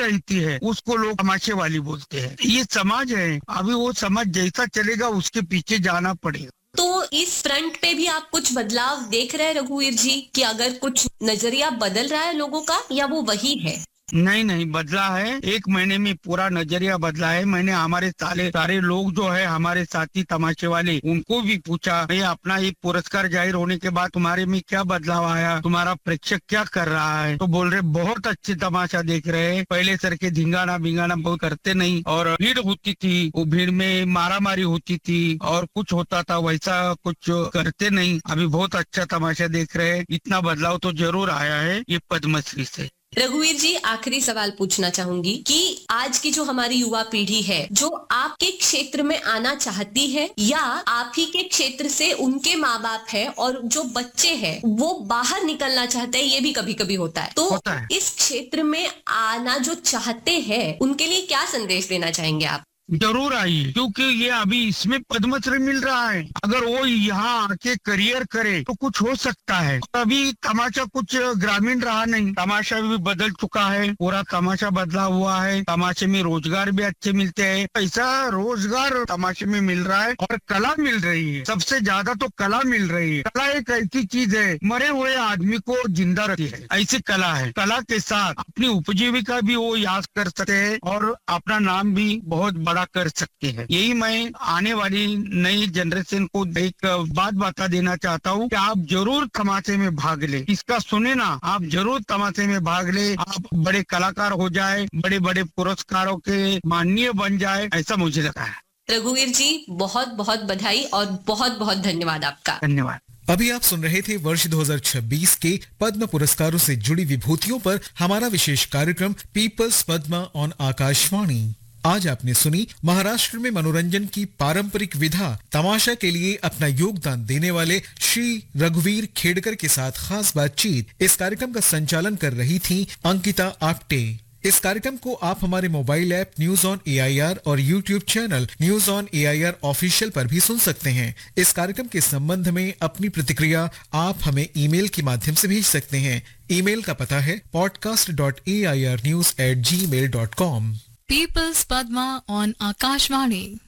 रहती है उसको लोग तमाशे वाली बोलते हैं। ये समाज है, अभी वो समाज जैसा चलेगा उसके पीछे जाना पड़ेगा। तो इस फ्रंट पे भी आप कुछ बदलाव देख रहे हैं रघुवीर जी, कि अगर कुछ नजरिया बदल रहा है लोगों का, या वो वही है? नहीं नहीं, बदला है। 1 महीने में पूरा नजरिया बदला है। मैंने हमारे सारे सारे लोग जो है हमारे साथी तमाशे वाले, उनको भी पूछा, ये अपना ये पुरस्कार जाहिर होने के बाद तुम्हारे में क्या बदलाव आया, तुम्हारा प्रेक्षक क्या कर रहा है? तो बोल रहे बहुत अच्छे तमाशा देख रहे हैं, पहले सर के धिंगाना बिंगाना बहुत करते नहीं, और भीड़ होती थी, वो भीड़ में मारा मारी होती थी और कुछ होता था, वैसा कुछ करते नहीं। अभी बहुत अच्छा तमाशा देख रहे हैं। इतना बदलाव तो जरूर आया है ये पद्मश्री से। रघुवीर जी, आखिरी सवाल पूछना चाहूंगी कि आज की जो हमारी युवा पीढ़ी है, जो आपके क्षेत्र में आना चाहती है, या आप ही के क्षेत्र से उनके माँ बाप है और जो बच्चे हैं वो बाहर निकलना चाहते हैं, ये भी कभी कभी होता है, तो होता है। इस क्षेत्र में आना जो चाहते हैं उनके लिए क्या संदेश देना चाहेंगे आप? जरूर आइए, क्योंकि ये अभी इसमें पद्मश्री मिल रहा है। अगर वो यहाँ आके करियर करे तो कुछ हो सकता है। अभी तमाशा कुछ ग्रामीण रहा नहीं, तमाशा भी बदल चुका है, पूरा तमाशा बदला हुआ है। तमाशे में रोजगार भी अच्छे मिलते हैं, पैसा रोजगार तमाशे में मिल रहा है और कला मिल रही है। सबसे ज्यादा तो कला मिल रही है। कला एक ऐसी चीज है, मरे हुए आदमी को जिंदा रखती है, ऐसी कला है। कला के साथ अपनी उपजीविका भी वो याद कर सकते हैं और अपना नाम भी बहुत बड़ा कर सकते हैं। यही मैं आने वाली नई जनरेशन को एक बात बता देना चाहता हूँ कि आप जरूर तमाशे में भाग ले। इसका सुने ना, आप जरूर तमाशे में भाग ले। आप बड़े कलाकार हो जाए, बड़े बड़े पुरस्कारों के माननीय बन जाए, ऐसा मुझे लगा है। रघुवीर जी, बहुत बहुत बधाई और बहुत बहुत धन्यवाद आपका। धन्यवाद। अभी आप सुन रहे थे वर्ष 2026 के पद्म पुरस्कारों से जुड़ी विभूतियों पर हमारा विशेष कार्यक्रम पीपल्स पद्मा ऑन आकाशवाणी। आज आपने सुनी महाराष्ट्र में मनोरंजन की पारंपरिक विधा तमाशा के लिए अपना योगदान देने वाले श्री रघुवीर खेड़कर के साथ खास बातचीत। इस कार्यक्रम का संचालन कर रही थी अंकिता आप्टे। इस कार्यक्रम को आप हमारे mobile app news on AIR और YouTube channel news on AIR official पर भी सुन सकते हैं। इस कार्यक्रम के संबंध में अपनी प्रतिक्रिया आप हमें ईमेल के माध्यम से भेज सकते हैं। ईमेल का पता है podcast.airnews@gmail.com। People's Padma on Akashvani.